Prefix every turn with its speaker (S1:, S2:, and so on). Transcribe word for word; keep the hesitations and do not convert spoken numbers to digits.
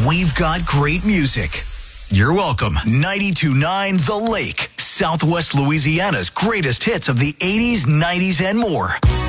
S1: we've got great music. You're welcome. ninety-two point nine The Lake, Southwest Louisiana's greatest hits of the eighties, nineties, and more.